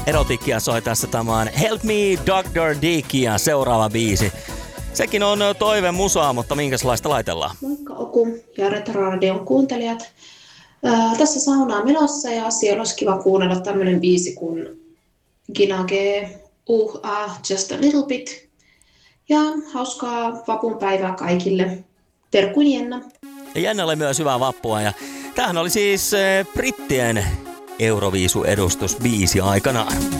Erotiikkia soi tässä tämän Help Me Dr. Dick ja seuraava biisi. Sekin on toive musaa, mutta minkälaista laitellaan? Moikka Oku ja Retroradion kuuntelijat. Tässä saunaa menossa ja siellä olisi kiva kuunnella tämmöinen biisi kuin Ginage, Just a Little Bit. Ja hauskaa vapunpäivää kaikille. Terkkuin Jenna. Ja Jennalle myös hyvää vappua. Ja tämähän oli siis brittien Euroviisu-edustus biisi aikanaan.